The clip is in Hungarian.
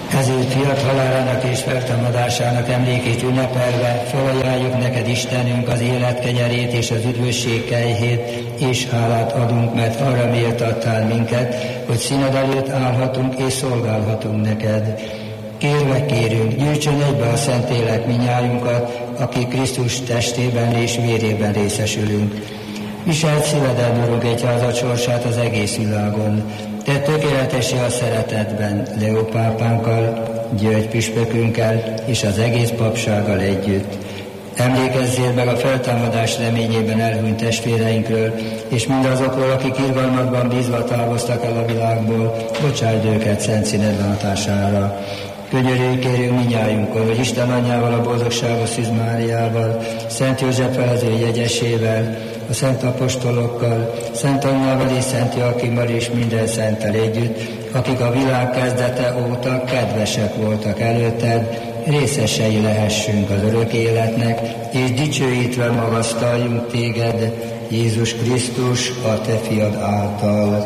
Ezért fiat halálának és feltámadásának emlékét ünnepelve felajánljuk neked, Istenünk, az élet kenyerét és az üdvösség kejhét, és hálát adunk, mert arra méltattál minket, hogy színed előtt állhatunk és szolgálhatunk neked. Kérve kérünk, gyűjtsön egybe a Szentlélek minnyájunkat, akik Krisztus testében és vérében részesülünk. Viselt szíveden, Urunk, egyházad sorsát az egész világon. Te tökéletessé a szeretetben, Leó pápánkkal, György püspökünkkel és az egész papsággal együtt. Emlékezzél meg a feltámadás reményében elhunyt testvéreinkről, és mindazokról, akik irgalmakban bízva távoztak el a világból, bocsájd őket szent színed látására. Könyörülj kérünk mindnyájunkon, hogy Isten anyjával, a boldogságos Szűz Máriával, Szent Józseffel az ő jegyesével, a szent apostolokkal, Szent Annával és Szent Joakimmal és minden szenttel együtt, akik a világ kezdete óta kedvesek voltak előtted, részesei lehessünk az örök életnek, és dicsőítve magasztaljunk téged, Jézus Krisztus, a te fiad által.